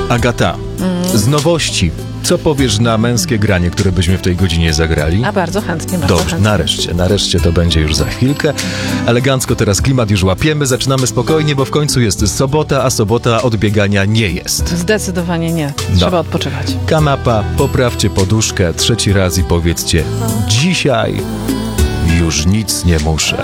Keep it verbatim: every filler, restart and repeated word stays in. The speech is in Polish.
Agata, mm. z nowości, co powiesz na męskie granie, które byśmy w tej godzinie zagrali? A bardzo chętnie, bardzo Dobrze, chętnie. nareszcie, nareszcie to będzie już za chwilkę. Elegancko teraz klimat już łapiemy, zaczynamy spokojnie, bo w końcu jest sobota, a sobota od biegania nie jest. Zdecydowanie nie. Trzeba No. odpoczywać. Kanapa, poprawcie poduszkę trzeci raz i powiedzcie: dzisiaj już nic nie muszę.